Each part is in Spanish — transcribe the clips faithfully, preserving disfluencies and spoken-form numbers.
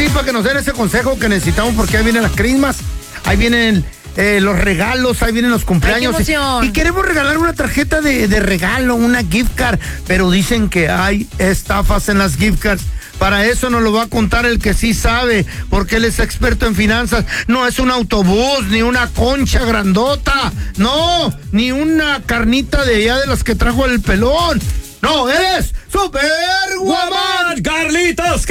sí, para que nos den ese consejo que necesitamos, porque ahí vienen las crismas, ahí vienen eh, los regalos, ahí vienen los cumpleaños. Ay, qué emoción. Y, y queremos regalar una tarjeta de, de regalo, una gift card, pero dicen que hay estafas en las gift cards. Para eso nos lo va a contar el que sí sabe, porque él es experto en finanzas. No es un autobús, ni una concha grandota, no, ni una carnita de allá de las que trajo el pelón. No, eres Super Guamán. Carlitos, Carlitos.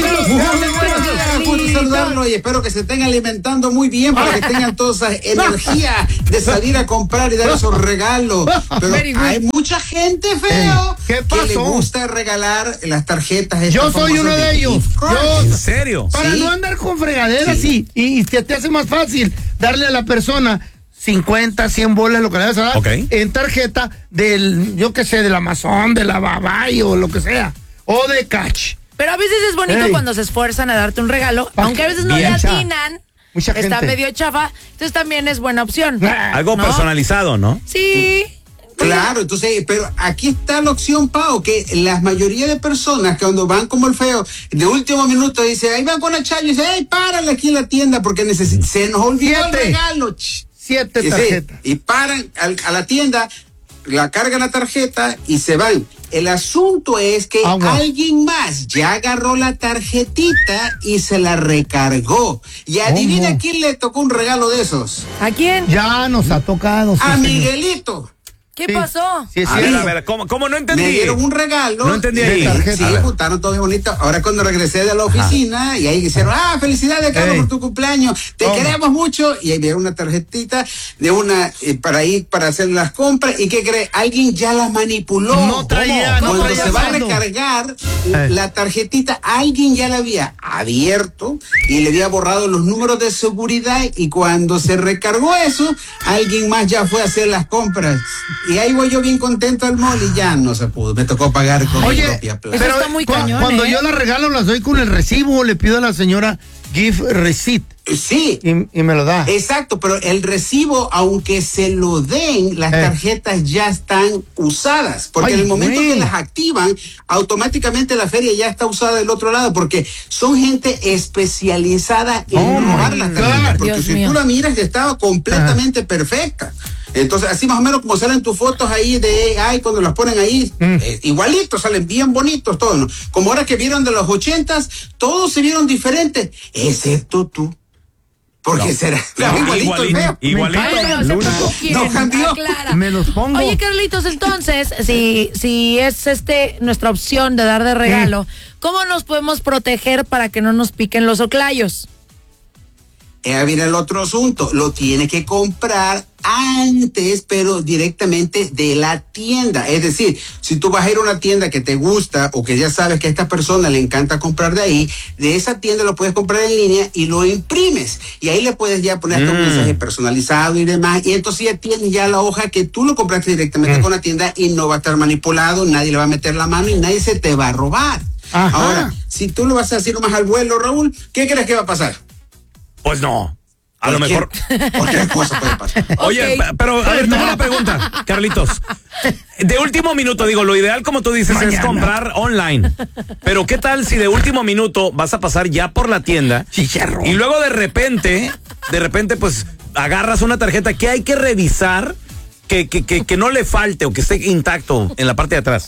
Carlitos. Gusto saludarlo y espero que se estén alimentando muy bien para que tengan toda esa energía de salir a comprar y dar esos regalos. Pero hay mucha gente, feo, ¿Qué que le pasó? gusta regalar las tarjetas. estas Yo soy famosas uno de ellos. gift cards. Yo- ¿En serio? Para Sí. no andar con fregaderas, Sí. y, y, y se te hace más fácil darle a la persona cincuenta, cien bolas, lo que le vas a dar, Ok. en tarjeta del, yo qué sé, del Amazon, de la Babay o lo que sea, o de Catch. Pero a veces es bonito Ey. cuando se esfuerzan a darte un regalo, Pa- aunque a veces no le Bien. atinan, Mucha está gente. medio chafa, entonces también es buena opción. Algo ¿No? personalizado, ¿no? Sí. Claro, entonces, pero aquí está la opción, Pau, que la mayoría de personas que cuando van como el feo, de último minuto dice, ahí van con la chayo, y dice, hey, párale aquí en la tienda porque neces- se nos olvidó el Siete. regalo. ch". Siete Y sí, tarjetas. y paran al- a la tienda, la cargan la tarjeta y se van. El asunto es que Agua. alguien más ya agarró la tarjetita y se la recargó. Y adivina ¿Cómo? quién le tocó un regalo de esos. ¿A quién? Ya nos ha tocado. sí, A señor. Miguelito. ¿Qué Sí. pasó? Sí, es A ver, cierto. a ver, ¿cómo, cómo no entendí? Me dieron un regalo. No entendí de ahí. tarjeta. Sí, A ver. juntaron todo bien bonito. Ahora cuando regresé de la oficina y ahí dijeron, ah, felicidades, Carlos, Ey. por tu cumpleaños. Te Toma. queremos mucho. Y ahí me dieron una tarjetita de una, eh, para ir, para hacer las compras. ¿Y qué crees? Alguien ya la manipuló. No traía, ¿Cómo? no Cuando traía se va a saldo. recargar Ey. la tarjetita, alguien ya la había abierto y le había borrado los números de seguridad. Y cuando se recargó eso, alguien más ya fue a hacer las compras. Y ahí voy yo bien contento al mall y ya no se pudo. Me tocó pagar con mi Oye, propia plata. Eso está muy cu- cañón, cuando ¿eh? yo la regalo, las doy con el recibo, le pido a la señora gift receipt Sí, y, y me lo da. exacto, pero el recibo, aunque se lo den, las Eh. tarjetas ya están usadas. Porque Ay, en el momento güey. que las activan, automáticamente la feria ya está usada del otro lado, porque son gente especializada en Oh, robar my las God. tarjetas. Porque Dios si mío. tú la miras, ya estaba completamente perfecta. Entonces, así más o menos como salen tus fotos ahí de A I cuando las ponen ahí, Mm. eh, igualitos, salen bien bonitos todos, ¿no? Como ahora que vieron de los ochentas, todos se vieron diferentes, excepto tú. Porque será No, igualito, el igualito, feo. igualito. Bueno, Luna. excepto tú, ¿quién? No cambió. Aclara. Me los pongo. Oye, Carlitos, entonces, si, si es este nuestra opción de dar de regalo, ¿cómo nos podemos proteger para que no nos piquen los oclayos? Eh, viene el otro asunto, lo tiene que comprar antes, pero directamente de la tienda. Es decir, si tú vas a ir a una tienda que te gusta o que ya sabes que a esta persona le encanta comprar de ahí, de esa tienda lo puedes comprar en línea y lo imprimes. Y ahí le puedes ya poner tu Mm. mensaje personalizado y demás. Y entonces ya tienes ya la hoja que tú lo compraste directamente con la tienda y no va a estar manipulado, nadie le va a meter la mano y nadie se te va a robar. Ajá. Ahora, si tú lo vas a hacer más al vuelo, Raúl, ¿qué crees que va a pasar? Pues no. A lo Cualquier- mejor. Cualquier cosa puede pasar. Oye, Ok. pe- pero a ver, tengo una pregunta, Carlitos. De último minuto, digo, lo ideal, como tú dices, es Mañana. comprar online. Pero ¿qué tal si de último minuto vas a pasar ya por la tienda Chicharro. y luego de repente, de repente, pues agarras una tarjeta que hay que revisar que, que, que, que no le falte o que esté intacto en la parte de atrás?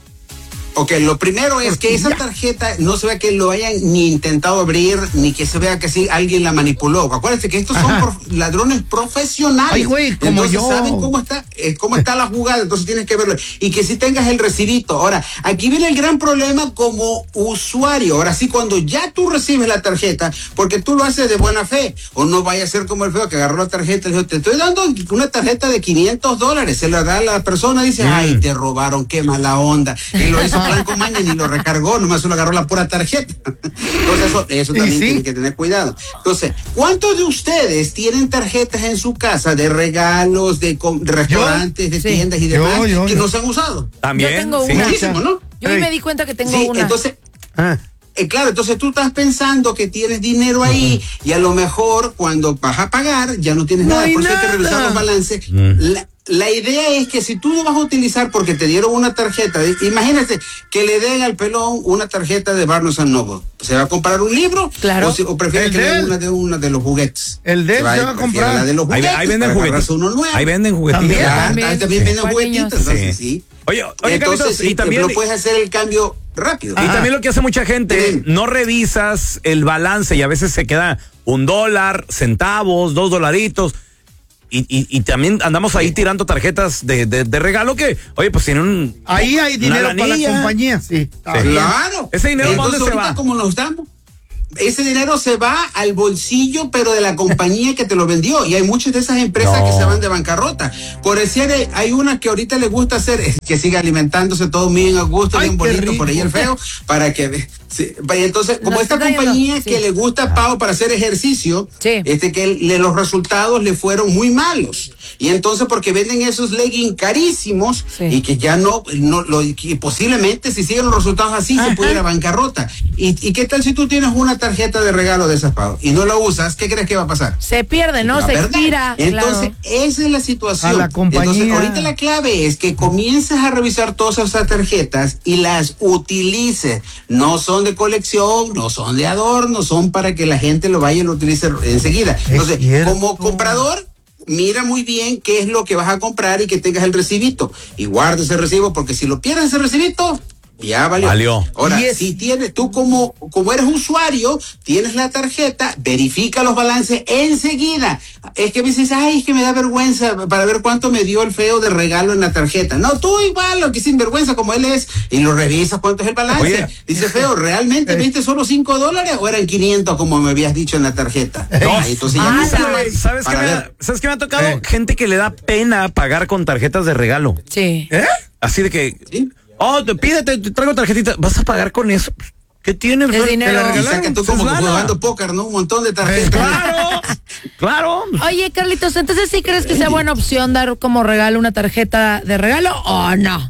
Ok, lo primero es que esa tarjeta no se vea que lo hayan ni intentado abrir, ni que se vea que sí alguien la manipuló. Acuérdense que estos son Ajá. prof- ladrones profesionales. Ay, güey, como entonces yo. saben cómo está, eh, cómo está la jugada, entonces tienes que verlo. Y que si tengas el recibito. Ahora, aquí viene el gran problema como usuario. Ahora sí, cuando ya tú recibes la tarjeta, porque tú lo haces de buena fe, o no vaya a ser como el feo que agarró la tarjeta y dijo, te estoy dando una tarjeta de quinientos dólares, se la da a la persona, dice, ay, te robaron, qué mala onda. Y lo hizo blanco maña ni lo recargó, nomás se lo agarró la pura tarjeta. Entonces eso, eso Y también sí. tiene que tener cuidado. Entonces, ¿cuántos de ustedes tienen tarjetas en su casa de regalos, de, com- de restaurantes, de Sí. tiendas y Yo, demás yo, que yo. no se han usado? También. Yo tengo sí. una. Muchísimo, ¿no? Yo hoy Ey. me di cuenta que tengo Sí, una. entonces Ah. Eh, claro, entonces tú estás pensando que tienes dinero ahí y a lo mejor cuando vas a pagar ya no tienes No nada, hay por eso hay que nada. revisar los balances. Mm. La- La idea es que si tú no vas a utilizar porque te dieron una tarjeta, imagínate que le den al pelón una tarjeta de Barnes and Noble. ¿Se va a comprar un libro? Claro. ¿O, si, o prefiere que le den una de, una de los juguetes? El de él se va a comprar. La de los juguetes, Ahí, ahí venden juguetitos. Uno nuevo. Ahí venden juguetitos. También. Ya, También. también Sí. venden juguetitos. Entonces, Sí. sí. Oye, oye, Entonces, Carlitos, sí, y también... lo puedes hacer el cambio rápido. Y también lo que hace mucha gente, Sí. no revisas el balance y a veces se queda un dólar, centavos, dos dolaritos. Y, y, y también andamos ahí tirando tarjetas de, de, de regalo que, oye, pues tienen un... Ahí hay una dinero para la lanilla. compañía, sí. Está Sí. bien. Claro. ¿Ese dinero para Entonces, dónde se ahorita, va? como nos damos, ese dinero se va al bolsillo, pero de la compañía que te lo vendió. Y hay muchas de esas empresas No. que se van de bancarrota. Por decir, hay una que ahorita le gusta hacer, eh, que siga alimentándose todo bien a gusto, Ay, bien qué bonito, por ahí el rico. feo, para que... sí, y entonces, como Nos esta está trayendo, compañía sí. que le gusta pago para hacer ejercicio, Sí. este que le- los resultados le fueron muy malos. Y entonces, porque venden esos leggings carísimos Sí. y que ya no, no lo, y posiblemente si siguen los resultados así se puede ir a bancarrota. ¿Y, ¿Y qué tal si tú tienes una tarjeta de regalo de esas pagos y no la usas? ¿Qué crees que va a pasar? Se pierde, ¿no? La Se verdad. expira. Entonces, Claro. esa es la situación. A la compañía. Entonces, ahorita la clave es que comiences a revisar todas esas tarjetas y las utilices. No son de colección, no son de adorno, son para que la gente lo vaya y lo utilice enseguida. Entonces, cierto. como comprador, mira muy bien qué es lo que vas a comprar y que tengas el recibito. Y guarda ese recibo, porque si lo pierdes ese recibito, ya valió. Valió. Ahora, Y es- si tienes, tú como, como eres usuario, tienes la tarjeta, verifica los balances enseguida. Es que me dices, ay, es que me da vergüenza para ver cuánto me dio el feo de regalo en la tarjeta. No, tú igual, lo que sin vergüenza como él es, y lo revisas cuánto es el balance. Oye. Dice, feo, ¿realmente viste solo cinco dólares o eran quinientos como me habías dicho en la tarjeta? No. Ay, entonces ya Ah, no la- sabes. ¿Sabes qué, Para me ver. ha, ¿Sabes qué me ha tocado? Eh. Gente que le da pena pagar con tarjetas de regalo. Sí. ¿Eh? Así de que, ¿Sí? oh, te, pídete, te traigo tarjetita. ¿Vas a pagar con eso? ¿Qué tiene? Es dinero. Te la Y regalaron. saca tú Es como lana. jugando póker, ¿no? Un montón de tarjetas. Claro, claro. Oye, Carlitos, entonces ¿sí crees que sea buena opción dar como regalo una tarjeta de regalo o no?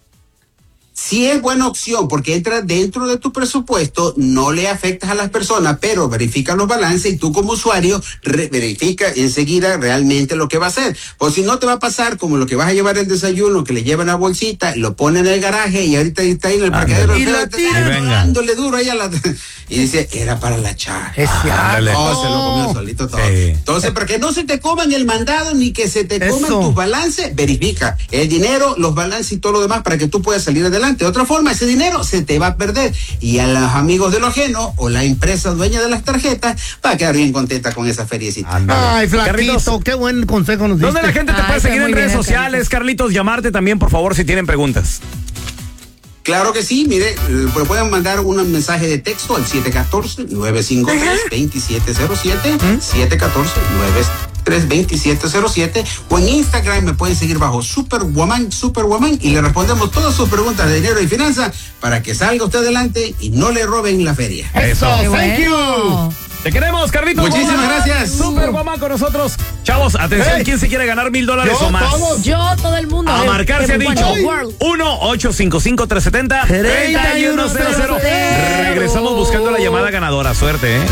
Sí es buena opción porque entra dentro de tu presupuesto, no le afectas a las personas, pero verifica los balances y tú como usuario re- verifica enseguida realmente lo que va a hacer. O si no te va a pasar como lo que vas a llevar el desayuno, que le llevan la bolsita, lo ponen en el garaje y ahorita está ahí en el parqueadero. Y el feo la está tiran. Y venga. dándole duro ahí a la... Y dice, era para la chava. Es Ándale. cierto. Oh, se lo comió solito todo. Sí. Entonces, para que no se te coman el mandado ni que se te coman Eso. tus balances, verifica el dinero, los balances y todo lo demás para que tú puedas salir adelante. De otra forma, ese dinero se te va a perder y a los amigos de lo ajeno o la empresa dueña de las tarjetas va a quedar bien contenta con esa feriecita. Ay, flaquito, Carlitos, qué buen consejo nos diste. ¿dónde la gente te Ay, puede fue seguir muy en redes bien, sociales, Carlitos? Llamarte también, por favor, si tienen preguntas. Claro que sí, mire, eh, pueden mandar un mensaje de texto al siete uno cuatro, nueve cinco tres, dos siete cero siete, siete uno cuatro, nueve tres, dos siete cero siete, o en Instagram me pueden seguir bajo Superwoman, Superwoman, y le respondemos todas sus preguntas de dinero y finanzas para que salga usted adelante y no le roben la feria. Eso. Qué Thank bueno. Te queremos, Carlitos. Muchísimas Guamán. gracias. Super Guamán con nosotros. Chavos, atención, Hey. ¿quién se quiere ganar mil dólares Yo, o más? todos. Yo, todo el mundo. A eh, marcar se ha eh, dicho bueno, world. uno ocho cinco cinco tres siete cero, treinta y tres uno uno cero cero. cero cero. Regresamos buscando la llamada ganadora. Suerte, ¿eh?